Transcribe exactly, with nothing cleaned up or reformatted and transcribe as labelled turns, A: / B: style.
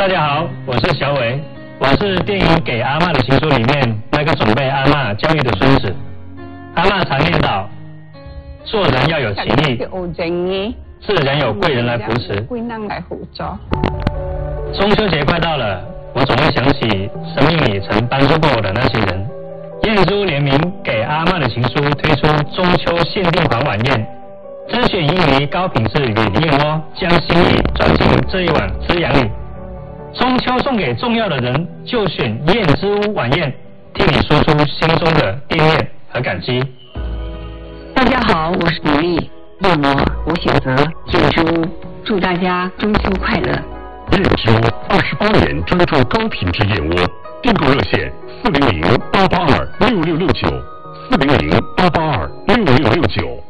A: 大家好，我是小伟，我是电影《给阿嬷的情书》里面那个准备阿嬷教育的孙子。阿嬷常念叨，做人要有情义，是人有贵人来扶持。中秋节快到了，我总会想起生命里曾帮助过我的那些人。燕珠联名《给阿嬷的情书》推出中秋限定款晚宴，甄选英鱼高品质与燕窝，将心意转进这一碗滋养里。中秋送给重要的人，就选燕之屋晚宴，替你说出心中的惦念和感激。
B: 大家好，我是努力燕窝，我选择燕之屋，祝大家中秋快乐。
C: 燕之屋二十八年专注高品质燕窝，订购热线四零零八八二六六六九，四零零八八二六六六九。